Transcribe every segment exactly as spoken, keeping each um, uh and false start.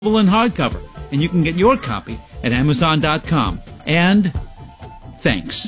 in hardcover, and you can get your copy at amazon dot com. And thanks.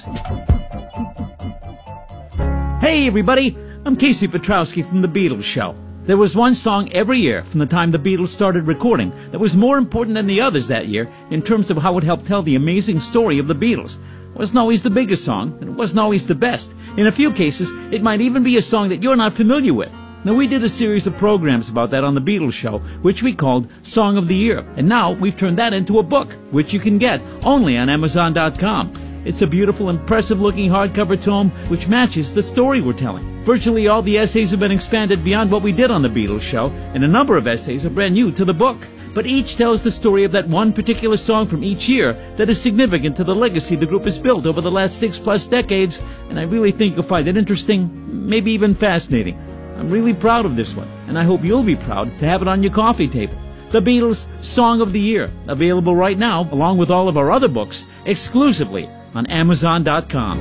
Hey everybody, I'm Casey Petrowski from The Beatles Show. There was one song every year from the time the Beatles started recording that was more important than the others that year in terms of how it helped tell the amazing story of the Beatles. It wasn't always the biggest song, and it wasn't always the best. In a few cases, it might even be a song that you're not familiar with. Now, we did a series of programs about that on The Beatles Show, which we called Song of the Year. And now we've turned that into a book, which you can get only on amazon dot com. It's a beautiful, impressive-looking hardcover tome which matches the story we're telling. Virtually all the essays have been expanded beyond what we did on The Beatles Show, and a number of essays are brand new to the book. But each tells the story of that one particular song from each year that is significant to the legacy the group has built over the last six-plus decades, and I really think you'll find it interesting, maybe even fascinating. I'm really proud of this one, and I hope you'll be proud to have it on your coffee table. The Beatles Song of the Year, available right now, along with all of our other books, exclusively on amazon dot com.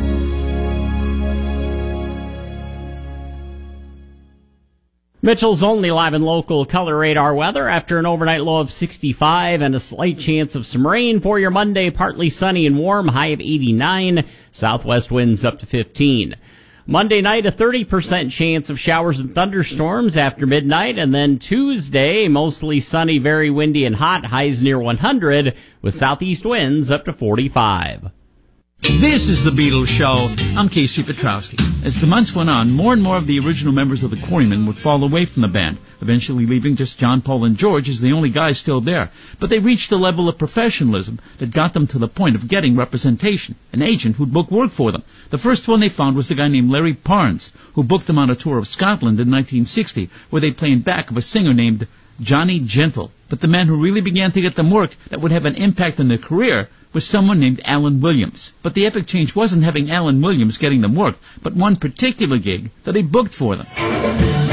Mitchell's only live and local color radar weather after an overnight low of sixty-five and a slight chance of some rain for your Monday. Partly sunny and warm, high of eighty-nine. Southwest winds up to fifteen. Monday night, a thirty percent chance of showers and thunderstorms after midnight. And then Tuesday, mostly sunny, very windy and hot, highs near one hundred, with southeast winds up to forty-five. This is The Beatles Show. I'm Casey Petrowski. As the months went on, more and more of the original members of the Quarrymen would fall away from the band, eventually leaving just John, Paul, and George as the only guys still there. But they reached a level of professionalism that got them to the point of getting representation, an agent who'd book work for them. The first one they found was a guy named Larry Parnes, who booked them on a tour of Scotland in nineteen sixty, where they played in back of a singer named Johnny Gentle. But the man who really began to get them work that would have an impact on their career was someone named Alan Williams. But the epic change wasn't having Alan Williams getting them work, but one particular gig that he booked for them.